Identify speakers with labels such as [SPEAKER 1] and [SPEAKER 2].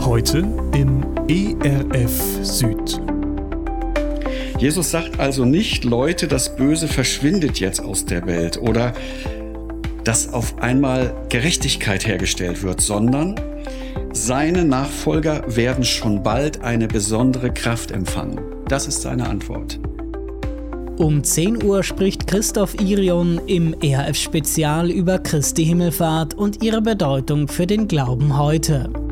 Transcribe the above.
[SPEAKER 1] Heute im ERF Süd.
[SPEAKER 2] Jesus sagt also nicht, Leute, das Böse verschwindet jetzt aus der Welt oder dass auf einmal Gerechtigkeit hergestellt wird, sondern seine Nachfolger werden schon bald eine besondere Kraft empfangen. Das ist seine Antwort.
[SPEAKER 3] Um 10 Uhr spricht Christoph Irion im ERF Spezial über Christi Himmelfahrt und ihre Bedeutung für den Glauben heute.